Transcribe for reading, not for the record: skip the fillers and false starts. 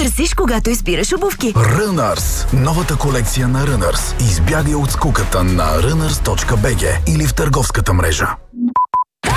търсиш, когато избираш обувки? Runners. Новата колекция на Runners. Избягай от скуката на runners.bg или в търговската мрежа.